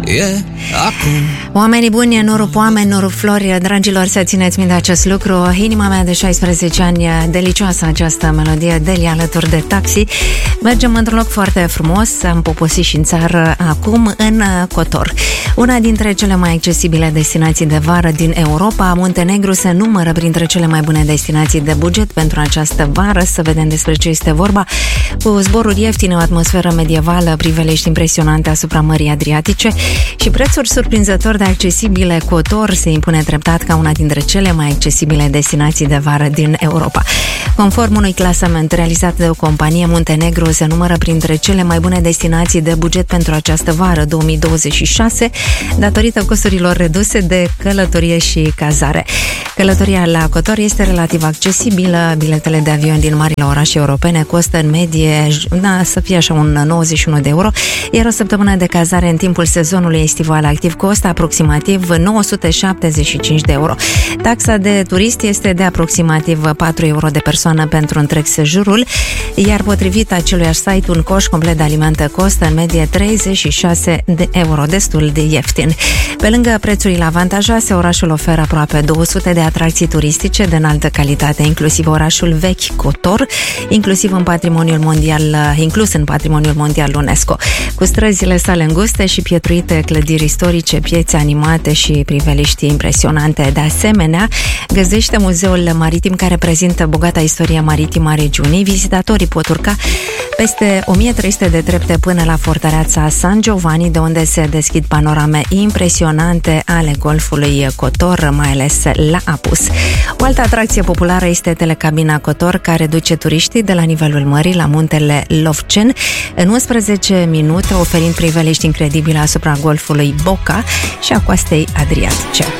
e acum. Oamenii buni, nu rup oameni, nu rup flori. Dragilor, să țineți minte acest lucru. Inima mea de 16 ani, delicioasă această melodie, Delia alături de Taxi. Mergem într-un loc foarte frumos, am poposit și în țară acum, în Kotor. Una dintre cele mai accesibile destinații de vară din Europa, Muntenegru se numără printre cele mai bune destinații de buget pentru această vară. Să vedem despre ce este vorba. Cu zboruri ieftine, o atmosferă medievală, priveliști impresionante asupra Mării Adriatice și prețuri surprinzător de accesibile, Kotor se impune treptat ca una dintre cele mai accesibile destinații de vară din Europa. Conform unui clasament realizat de o companie, Muntenegru se numără printre cele mai bune destinații de buget pentru această vară 2026, datorită costurilor reduse de călătorie și cazare. Călătoria la Kotor este relativ accesibilă, biletele de avion din marile orașe europene costă în medie, să fie așa un 91 de euro, iar o săptămână de cazare în timpul sezonului estival activ costă aproximativ 975 de euro. Taxa de turist este de aproximativ 4 euro de persoană pentru întreg sejurul, iar potrivit aceluiași site, un coș complet de alimente costă în medie 36 de euro, destul de ieftin. Pe lângă prețurile avantajoase, orașul oferă aproape 200 de atracții turistice de înaltă calitate, inclusiv orașul vechi Kotor, inclus în patrimoniul mondial UNESCO, cu străzile sale înguste și pietruite, clădiri istorice, piețe animate și priveliști impresionante. De asemenea, găzduiește muzeul maritim care prezintă bogata istorie maritimă a regiunii. Vizitatorii pot urca peste 1300 de trepte până la fortăreața San Giovanni, de unde se deschid panorame impresionante ale golfului Kotor, mai ales la apus. O altă atracție populară este telecabina Kotor, care duce turiștii de la nivelul mării la muntele Lovcen în 11 minute, oferind priveliști incredibile asupra golfului Boca și a coastei Adriatice.